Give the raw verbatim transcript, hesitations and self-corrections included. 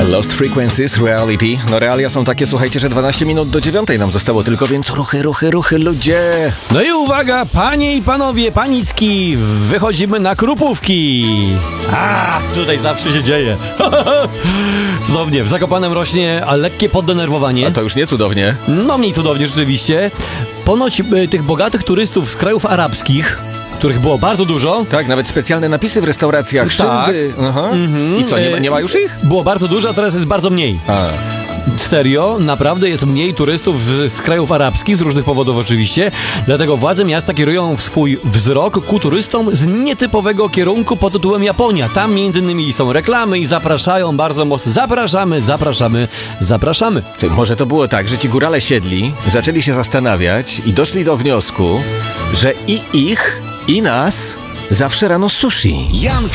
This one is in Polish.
Lost Frequencies, Reality. No realia są takie, słuchajcie, że dwanaście minut do dziewiątej nam zostało tylko, więc ruchy, ruchy, ruchy, ludzie. No i uwaga, panie i panowie, panicki, wychodzimy na Krupówki. A, tutaj zawsze się dzieje. Cudownie, w Zakopanem rośnie a lekkie poddenerwowanie. A to już nie cudownie. No mniej cudownie rzeczywiście. Ponoć y, tych bogatych turystów z krajów arabskich, których było bardzo dużo. Tak, nawet specjalne napisy w restauracjach, Tak. szyldy. Aha. Mhm. I co, nie ma, nie ma już ich? Było bardzo dużo, a teraz jest bardzo mniej. A. Serio, naprawdę jest mniej turystów z, z krajów arabskich, z różnych powodów oczywiście, dlatego władze miasta kierują swój wzrok ku turystom z nietypowego kierunku pod tytułem Japonia. Tam między innymi są reklamy i zapraszają bardzo mocno. Zapraszamy, zapraszamy, zapraszamy. Ty, może to było tak, że ci górale siedli, zaczęli się zastanawiać i doszli do wniosku, że i ich, i nas zawsze rano sushi. Jan